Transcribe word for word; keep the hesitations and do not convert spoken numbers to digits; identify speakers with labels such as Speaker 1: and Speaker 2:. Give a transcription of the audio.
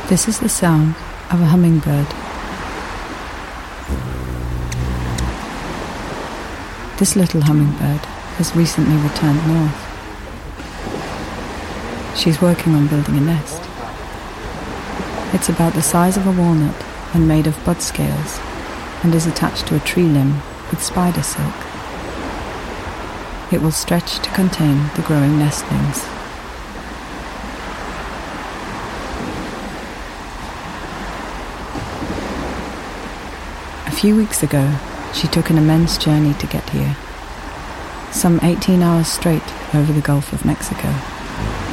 Speaker 1: This is the sound of a hummingbird. This little hummingbird has recently returned north. She's working on building a nest. It's about the size of a walnut and made of bud scales, and is attached to a tree limb with spider silk. It will stretch to contain the growing nestlings. A few weeks ago, she took an immense journey to get here, some eighteen hours straight over the Gulf of Mexico.